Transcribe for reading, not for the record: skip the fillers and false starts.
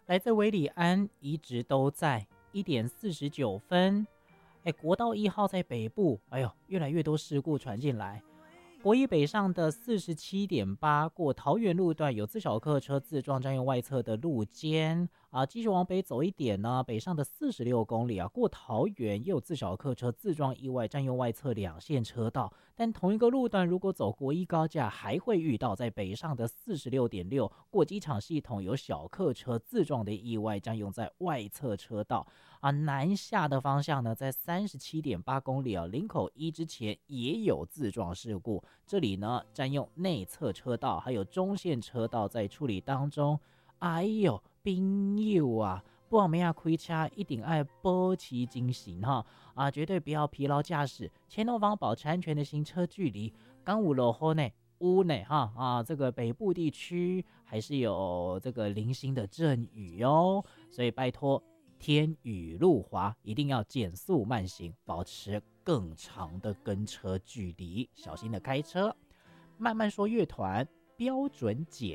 来自韦里安一直都在1:49。国道1号在北部，哎呦，越来越多事故传进来。国一北上的47.8过桃园路段有自小客车自撞占用外侧的路肩啊，继续往北走一点呢，北上的46公里啊，过桃园也有自小客车自撞意外占用外侧2线车道，但同一个路段如果走国一高架，还会遇到在北上的46.6过机场系统有小客车自撞的意外占用在外侧车道啊，南下的方向呢，在37.8公里啊，林口一之前也有自撞事故。这里呢，占用内侧车道，还有中线车道在处理当中。哎呦，朋友啊，不然要开车一定要保持精神哈啊，绝对不要疲劳驾驶，前后方保持安全的行车距离。刚五楼后呢，屋内哈啊，这个北部地区还是有这个零星的阵雨哦，所以拜托。天雨路滑，一定要减速慢行，保持更长的跟车距离，小心的开车。慢慢说乐团标准解